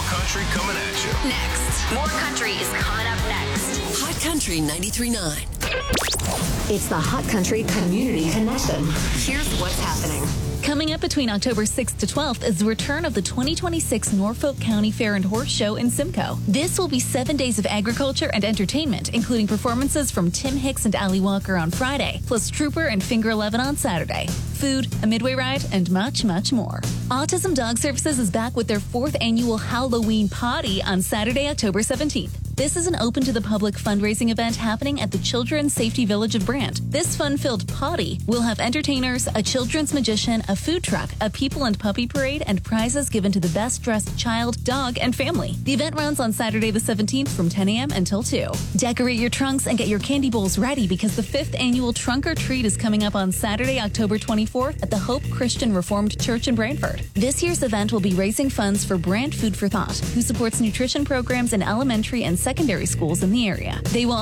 country coming at you. Next. More country is coming up next. Hot Country 93.9. It's the Hot Country Community Connection. Here's what's happening. Coming up between October 6th to 12th is the return of the 2026 Norfolk County Fair and Horse Show in Simcoe. This will be 7 days of agriculture and entertainment, including performances from Tim Hicks and Ali Walker on Friday, plus Trooper and Finger 11 on Saturday, food, a midway ride, and much, much more. Autism Dog Services is back with their 4th annual Halloween Potty on Saturday, October 17th. This is an open-to-the-public fundraising event happening at the Children's Safety Village of Brant. This fun-filled potty will have entertainers, a children's magician, a food truck, a people and puppy parade, and prizes given to the best-dressed child, dog, and family. The event runs on Saturday the 17th from 10 a.m. until 2. Decorate your trunks and get your candy bowls ready because the 5th annual Trunk or Treat is coming up on Saturday, October 24th at the Hope Christian Reformed Church in Brantford. This year's event will be raising funds for Brant Food for Thought, who supports nutrition programs in elementary and secondary schools in the area. They will